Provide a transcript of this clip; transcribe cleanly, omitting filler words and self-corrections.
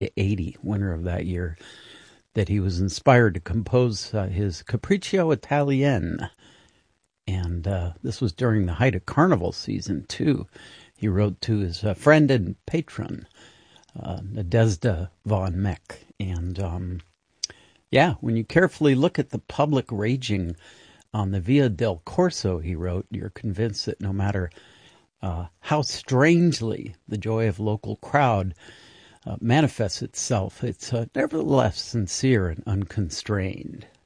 '80, winter of that year, that he was inspired to compose his Capriccio Italienne. And this was during the height of Carnival season, too. He wrote to his friend and patron, Nadezhda von Meck. And when you carefully look at the public raging on the Via del Corso, he wrote, you're convinced that no matter how strangely the joy of local crowd manifests itself, it's nevertheless sincere and unconstrained.